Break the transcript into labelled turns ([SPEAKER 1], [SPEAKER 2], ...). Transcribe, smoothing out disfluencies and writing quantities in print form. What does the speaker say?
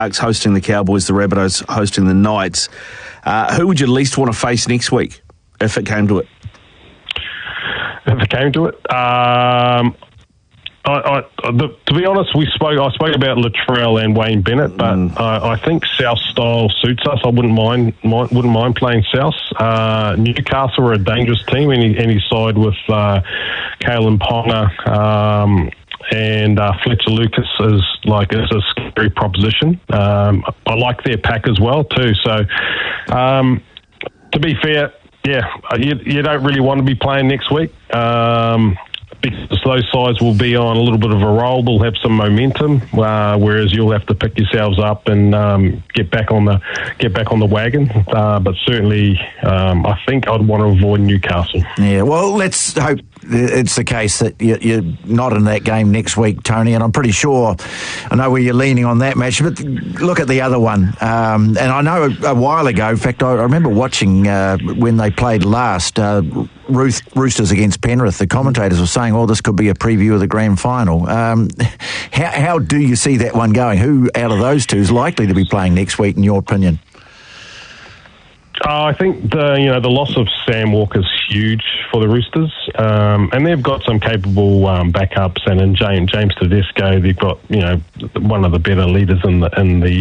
[SPEAKER 1] Sharks hosting the Cowboys, the Rabbitohs hosting the Knights. Who would you least want to face next week, if it came to it?
[SPEAKER 2] If it came to it? To be honest, I spoke about Latrell and Wayne Bennett, but I think South style suits us. I wouldn't mind playing South. Newcastle are a dangerous team, any side with Kalen Ponga and Fletcher Lucas is a scary proposition. I like their pack as well too. So, to be fair, you don't really want to be playing next week. Because those sides will be on a little bit of a roll, will have some momentum, whereas you'll have to pick yourselves up and get back on the wagon. But certainly, I think I'd want to avoid Newcastle.
[SPEAKER 3] Yeah, well, let's hope it's the case that you're not in that game next week, Tony. And I'm pretty sure I know where you're leaning on that match. But look at the other one. And I know a while ago, in fact, I remember watching when they played last. Roosters against Penrith, the commentators were saying, this could be a preview of the grand final. How do you see that one going? Who out of those two is likely to be playing next week, in your opinion?
[SPEAKER 2] I think the loss of Sam Walker's huge for the Roosters, and they've got some capable backups, and in James Tedesco, they've got one of the better leaders in the